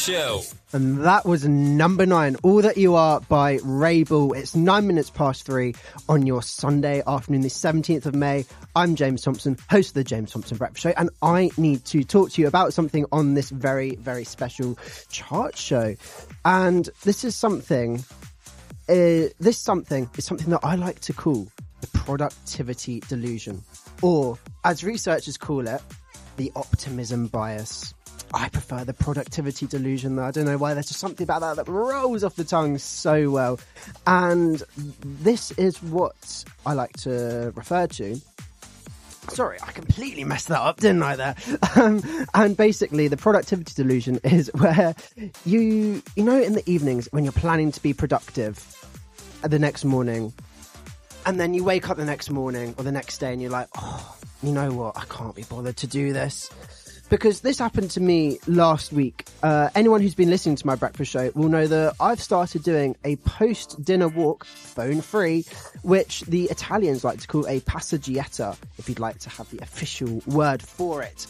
Show. And that was number 9, All That You Are by Rabel. It's 9 minutes past 3 on your Sunday afternoon, the 17th of May. I'm James Thompson, host of the James Thompson Breakfast Show, and I need to talk to you about something on this very, very special chart show. And this is something, is something that I like to call the productivity delusion, or as researchers call it, the optimism bias. I prefer the productivity delusion, though. I don't know why. There's just something about that rolls off the tongue so well. And this is what I like to refer to. Sorry, I completely messed that up, didn't I, there? And basically, the productivity delusion is where you know, in the evenings when you're planning to be productive the next morning, and then you wake up the next morning or the next day and you're like, oh, you know what? I can't be bothered to do this. Because this happened to me last week. Anyone who's been listening to my breakfast show will know that I've started doing a post-dinner walk, phone-free, which the Italians like to call a passeggiata, if you'd like to have the official word for it.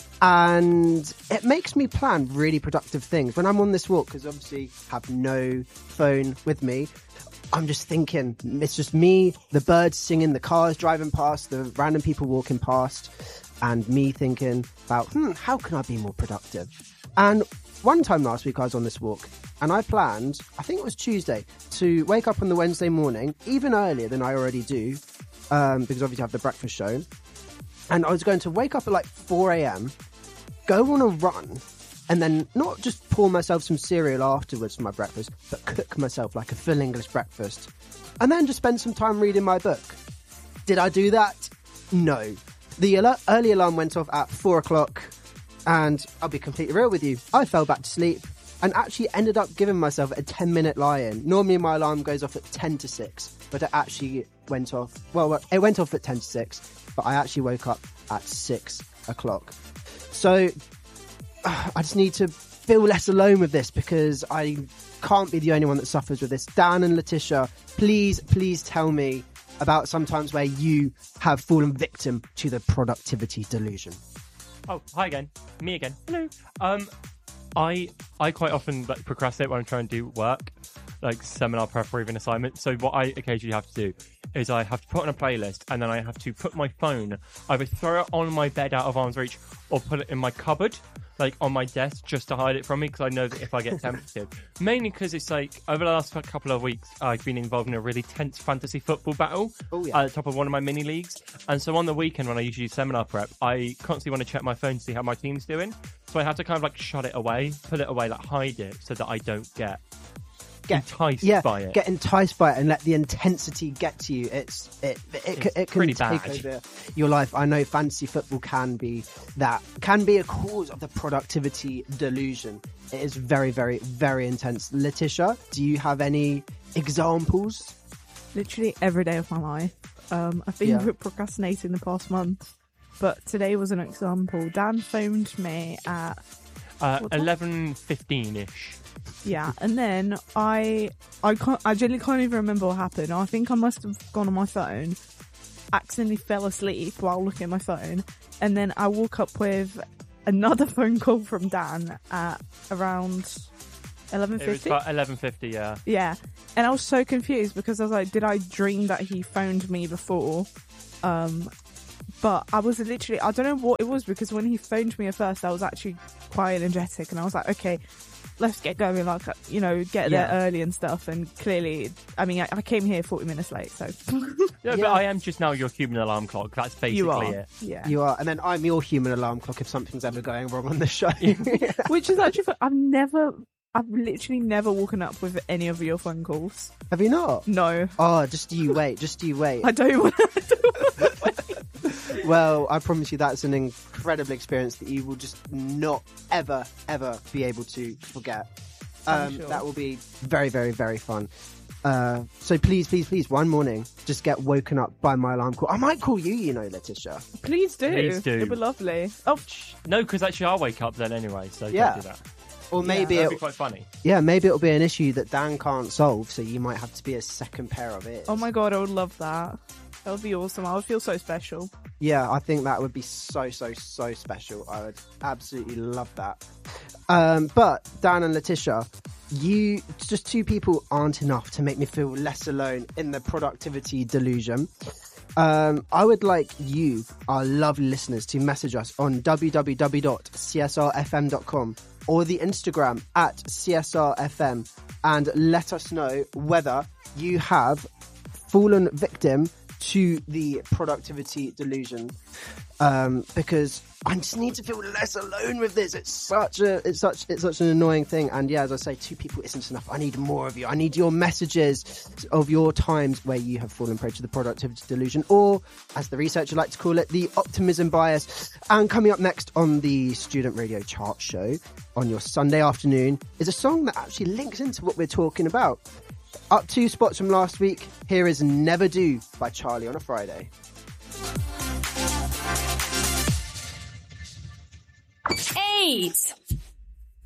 And it makes me plan really productive things. When I'm on this walk, because obviously I have no phone with me, I'm just thinking, it's just me, the birds singing, the cars driving past, the random people walking past, and me thinking about, how can I be more productive? And one time last week I was on this walk and I planned, I think it was Tuesday, to wake up on the Wednesday morning, even earlier than I already do, because obviously I have the breakfast show. And I was going to wake up at like 4 a.m, go on a run, and then not just pour myself some cereal afterwards for my breakfast, but cook myself like a full English breakfast. And then just spend some time reading my book. Did I do that? No. The early alarm went off at 4 o'clock, and I'll be completely real with you. I fell back to sleep and actually ended up giving myself a 10-minute lie-in. Normally my alarm goes off at 10 to 6, but it actually went off. Well, it went off at 10 to 6, but I actually woke up at 6 o'clock. So I just need to feel less alone with this, because I can't be the only one that suffers with this. Dan and Letitia, please tell me about sometimes where you have fallen victim to the productivity delusion. Oh, hi again. Me again. Hello. I quite often procrastinate when I'm trying to do work, like seminar prep or even assignment. So what I occasionally have to do is I have to put on a playlist, and then I have to put my phone, either throw it on my bed out of arm's reach or put it in my cupboard, like on my desk, just to hide it from me, because I know that if I get tempted, mainly because it's like over the last couple of weeks I've been involved in a really tense fantasy football battle at the top of one of my mini leagues, and so on the weekend when I usually do seminar prep, I constantly want to check my phone to see how my team's doing, so I have to kind of like shut it away, put it away, like hide it, so that I don't get enticed by it. Get enticed by it and let the intensity get to you. It can take over your life. I know fantasy football can be a cause of the productivity delusion. It is very, very, very intense. Letitia, do you have any examples? Literally every day of my life. I've been procrastinating the past month, but today was an example. Dan phoned me at 11:15ish. Yeah, and then I genuinely can't even remember what happened. I think I must have gone on my phone, accidentally fell asleep while looking at my phone, and then I woke up with another phone call from Dan at around 11:50. It was about 11:50, yeah. Yeah, and I was so confused because I was like, did I dream that he phoned me before? But I was literally, I don't know what it was, because when he phoned me at first, I was actually quite energetic, and I was like, okay, let's get going, like, you know, get there early and stuff. And clearly, I mean, I came here 40 minutes late, so. But I am just now your human alarm clock. That's basically it. Yeah. You are, and then I'm your human alarm clock if something's ever going wrong on the show. Which is actually, I've literally never woken up with any of your phone calls. Have you not? No. Oh, just you wait. I don't want to. Well, I promise you that's an incredible experience that you will just not ever be able to forget. Sure. That will be very, very, very fun. So please, one morning, just get woken up by my alarm call. I might call you, you know, Letitia. Please do. It'd be lovely. Oh, no, because actually I'll wake up then anyway, so Yeah. don't do that. Or maybe that'd be quite funny. Yeah, maybe it'll be an issue that Dan can't solve, so you might have to be a second pair of ears. Oh my god, I would love that. That would be awesome. I would feel so special. Yeah, I think that would be so special. I would absolutely love that. But Dan and Letitia, just two people aren't enough to make me feel less alone in the productivity delusion. I would like you, our lovely listeners, to message us on www.csrfm.com or the Instagram at CSRFM and let us know whether you have fallen victim to the productivity delusion. Because I just need to feel less alone with this. It's such an annoying thing. And yeah, as I say, two people isn't enough. I need more of you. I need your messages of your times where you have fallen prey to the productivity delusion, or as the researchers like to call it, the optimism bias. And coming up next on the Student Radio Chart Show on your Sunday afternoon is a song that actually links into what we're talking about. Up 2 spots from last week. Here is Never Do by Charlie on a Friday. 8.